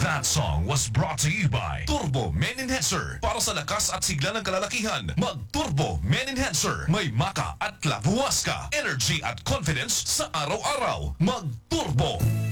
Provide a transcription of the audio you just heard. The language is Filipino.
That song was brought to you by Turbo Men Enhancer. Para sa lakas at sigla ng kalalakihan, mag-Turbo Men Enhancer. May maka at labuwas ka. Energy at confidence sa araw-araw. Mag-Turbo!